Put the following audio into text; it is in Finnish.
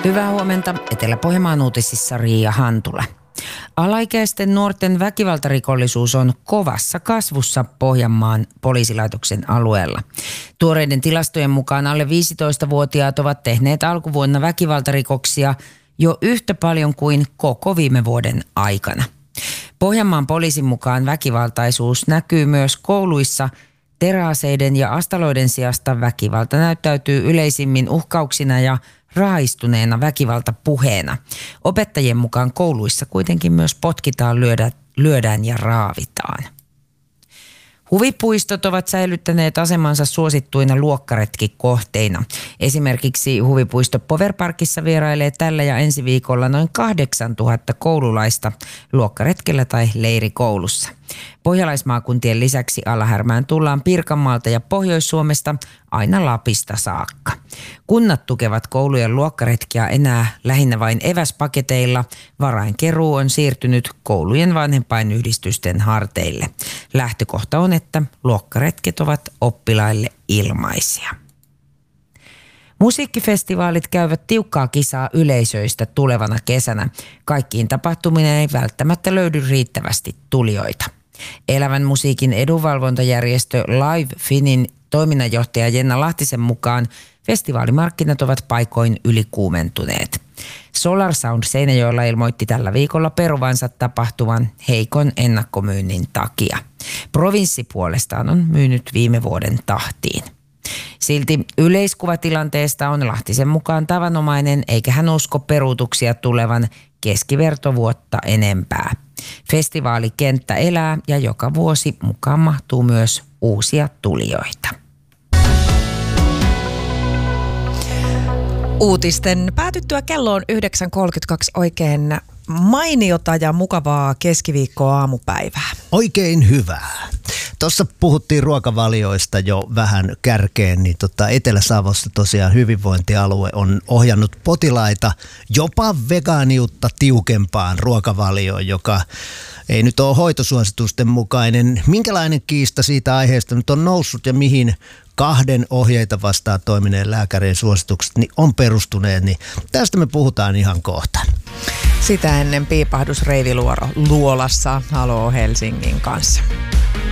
Hyvää huomenta. Etelä-Pohjanmaan uutisissa Riia Hantula. Alaikäisten nuorten väkivaltarikollisuus on kovassa kasvussa Pohjanmaan poliisilaitoksen alueella. Tuoreiden tilastojen mukaan alle 15-vuotiaat ovat tehneet alkuvuonna väkivaltarikoksia jo yhtä paljon kuin koko viime vuoden aikana. Pohjanmaan poliisin mukaan väkivaltaisuus näkyy myös kouluissa. Teräaseiden ja astaloiden sijasta väkivalta näyttäytyy yleisimmin uhkauksina ja raaistuneena väkivaltapuheena. Opettajien mukaan kouluissa kuitenkin myös potkitaan, lyödään ja raavitaan. Huvipuistot ovat säilyttäneet asemansa suosittuina luokkaretkikohteina. Esimerkiksi huvipuisto Powerparkissa vierailee tällä ja ensi viikolla noin 8000 koululaista luokkaretkellä tai leirikoulussa. Pohjalaismaakuntien lisäksi Alahärmään tullaan Pirkanmaalta ja Pohjois-Suomesta aina Lapista saakka. Kunnat tukevat koulujen luokkaretkiä enää lähinnä vain eväspaketeilla. Varainkeruu on siirtynyt koulujen vanhempainyhdistysten harteille. Lähtökohta on, että luokkaretket ovat oppilaille ilmaisia. Musiikkifestivaalit käyvät tiukkaa kisaa yleisöistä tulevana kesänä. Kaikkiin tapahtumiin ei välttämättä löydy riittävästi tulijoita. Elävän musiikin edunvalvontajärjestö Live Finin toiminnanjohtaja Jenna Lahtisen mukaan festivaalimarkkinat ovat paikoin ylikuumentuneet. Solar Sound Seinäjoella ilmoitti tällä viikolla peruvansa tapahtuvan heikon ennakkomyynnin takia. Provinssi puolestaan on myynyt viime vuoden tahtiin. Silti yleiskuva tilanteesta on Lahtisen mukaan tavanomainen, eikä hän usko peruutuksia tulevan keskivertovuotta enempää. Festivaalikenttä elää ja joka vuosi mukaan mahtuu myös uusia tulijoita. Uutisten päätyttyä kello on 9.32 oikein mainiota ja mukavaa keskiviikkoaamupäivää. Oikein hyvää. Tuossa puhuttiin ruokavalioista jo vähän kärkeen, niin Etelä-Savossa tosiaan hyvinvointialue on ohjannut potilaita jopa vegaaniutta tiukempaan ruokavalioon, joka ei nyt ole hoitosuositusten mukainen. Minkälainen kiista siitä aiheesta nyt on noussut ja mihin 2 ohjeita vastaan toimineen lääkärin suositukset niin on perustuneet, niin tästä me puhutaan ihan kohta. Sitä ennen piipahdus Reivi Luolassa Haloo Helsingin kanssa.